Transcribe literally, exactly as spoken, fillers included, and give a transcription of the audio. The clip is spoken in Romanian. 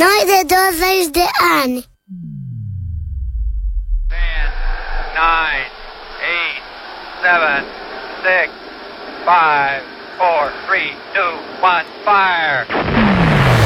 Noi de douăzeci de ani. ten, nine, eight, seven, six, five, four, three, two, one, fire!